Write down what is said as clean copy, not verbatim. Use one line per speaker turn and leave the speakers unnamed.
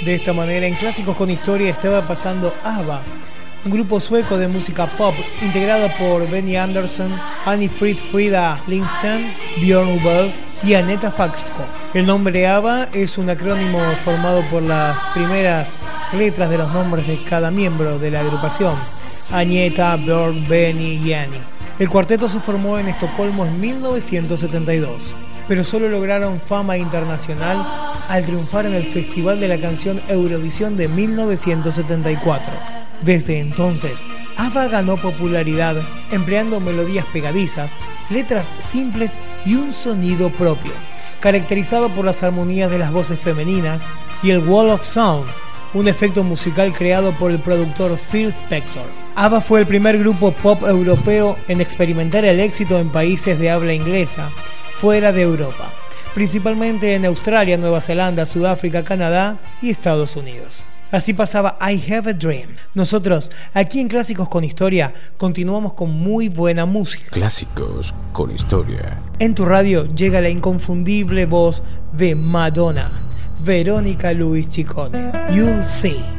De esta manera, en Clásicos con Historia estaba pasando ABBA, un grupo sueco de música pop integrado por Benny Andersson, Annie Frida Lindsten, Björn Ulvaeus y Aneta Faxko. El nombre ABBA es un acrónimo formado por las primeras letras de los nombres de cada miembro de la agrupación: Agneta, Björn, Benny y Annie. El cuarteto se formó en Estocolmo en 1972, pero solo lograron fama internacional al triunfar en el Festival de la Canción Eurovisión de 1974. Desde entonces, ABBA ganó popularidad empleando melodías pegadizas, letras simples y un sonido propio, caracterizado por las armonías de las voces femeninas y el Wall of Sound, un efecto musical creado por el productor Phil Spector. ABBA fue el primer grupo pop europeo en experimentar el éxito en países de habla inglesa, fuera de Europa, principalmente en Australia, Nueva Zelanda, Sudáfrica, Canadá y Estados Unidos. Así pasaba I Have a Dream. Nosotros, aquí en Clásicos con Historia, continuamos con muy buena música.
Clásicos con Historia.
En tu radio llega la inconfundible voz de Madonna, Verónica Luis Ciccone. You'll See.